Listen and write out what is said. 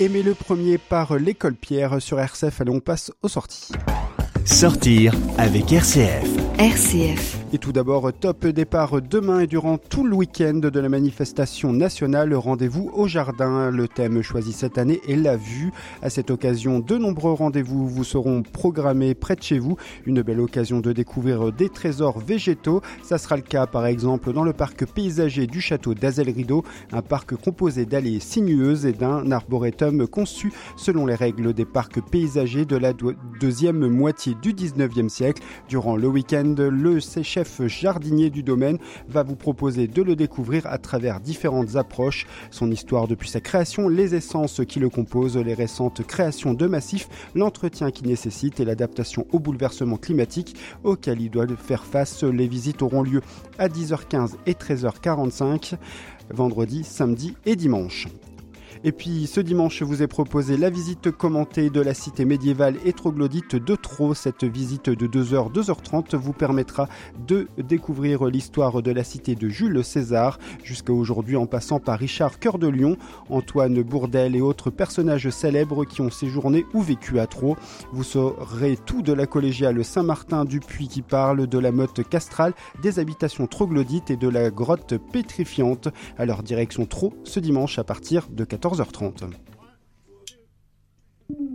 Aimez le premier par l'école Pierre sur RCF. Allez, on passe aux sorties. Sortir avec RCF. RCF. Et tout d'abord, top départ demain et durant tout le week-end de la manifestation nationale. Rendez-vous au jardin. Le thème choisi cette année est la vue. À cette occasion, de nombreux rendez-vous vous seront programmés près de chez vous. Une belle occasion de découvrir des trésors végétaux. Ça sera le cas par exemple dans le parc paysager du château d'Azel-Rideau, un parc composé d'allées sinueuses et d'un arboretum conçu selon les règles des parcs paysagers de la deuxième moitié du 19e siècle. Durant le week-end, le chef jardinier du domaine va vous proposer de le découvrir à travers différentes approches. Son histoire depuis sa création, les essences qui le composent, les récentes créations de massifs, l'entretien qui nécessite et l'adaptation au bouleversement climatique auquel il doit faire face. Les visites auront lieu à 10h15 et 13h45, vendredi, samedi et dimanche. Et puis ce dimanche, je vous ai proposé la visite commentée de la cité médiévale et troglodyte de Traux. Cette visite de 2h, 2h30 vous permettra de découvrir l'histoire de la cité de Jules César jusqu'à aujourd'hui en passant par Richard Cœur de Lion, Antoine Bourdelle et autres personnages célèbres qui ont séjourné ou vécu à Traux. Vous saurez tout de la collégiale Saint-Martin du Puy qui parle de la motte castrale, des habitations troglodytes et de la grotte pétrifiante. À leur direction Traux ce dimanche à partir de 14h30.